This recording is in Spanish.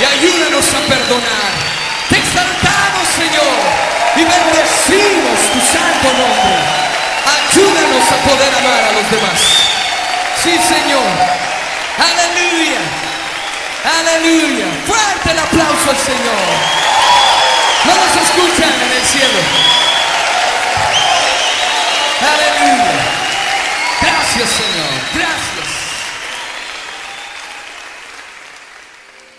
y ayúdanos a perdonar. Te exaltamos, Señor, y bendecimos tu santo nombre. Ayúdanos a poder amar a los demás. Sí, Señor. Aleluya. Aleluya. Fuerte el aplauso al Señor. No nos escuchan en el cielo.